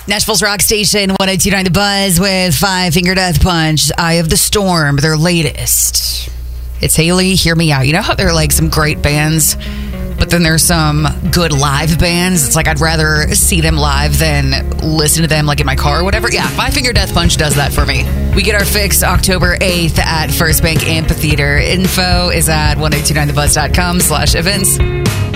Nashville's Rock Station, 102.9 The Buzz with Five Finger Death Punch, Eye of the Storm, their latest. It's Haley, Hear Me Out. You know how there are like some great bands, but then there's some good live bands? It's like I'd rather see them live than listen to them like in my car or whatever. Yeah, Five Finger Death Punch does that for me. We get our fix October 8th at First Bank Amphitheater. Info is at 1029thebuzz.com/events.